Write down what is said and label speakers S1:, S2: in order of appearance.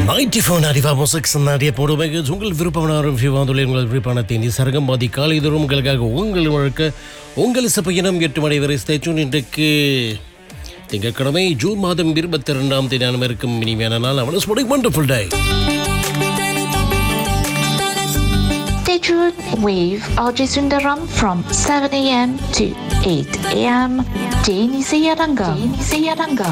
S1: 94 Arriva Music Sanadia Portobagos உங்கள் விருப்பமான விவாதங்களை உங்கள் விருப்பமான தேனி சரகம்பாதி காலை தோறும் உங்களுக்காக உங்கள் வழக்க உங்கள் சபையினம் 8 மணி வரை ஸ்டேச்சூன் இன்றைக்கு திங்கட்கிழமை ஜூன் மாதம் 22ஆம் தேதி அனைவருக்கும் இனிமையான நாள். அவனஸ் sporting wonderful day.
S2: Stay tuned with RJ Sundaram from 7 a.m. to 8 a.m. Jane Sayaranga.